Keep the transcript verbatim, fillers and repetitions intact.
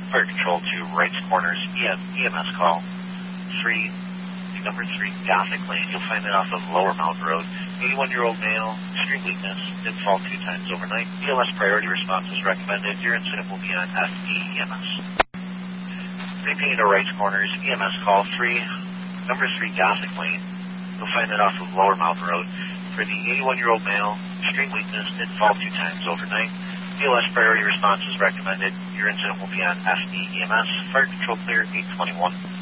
Fire Control to Wrights Corners, E M S call. three, number three, Gothic Lane. You'll find it off of Lower Mountain Road. eighty-one-year-old male, extreme weakness, did fall two times overnight. B L S priority response is recommended. Your incident will be on F D E M S. Repeating to Wrights Corners, E M S call three, number three, Gothic Lane. You'll find it off of Lower Mountain Road. For the eighty-one-year-old male, extreme weakness, did fall two times overnight. B L S priority response is recommended. Your incident will be on F D E M S. Fire Control clear, eight twenty-one.